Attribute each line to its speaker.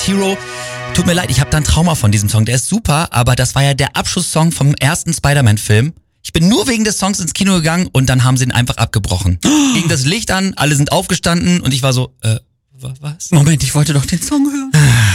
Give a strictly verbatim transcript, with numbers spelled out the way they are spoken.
Speaker 1: Hero. Tut mir leid, ich habe da ein Trauma von diesem Song. Der ist super, aber das war ja der Abschlusssong vom ersten Spider-Man-Film. Ich bin nur wegen des Songs ins Kino gegangen und dann haben sie ihn einfach abgebrochen. Ging das Licht an, alle sind aufgestanden und ich war so, äh, was?
Speaker 2: Moment, ich wollte doch den Song hören.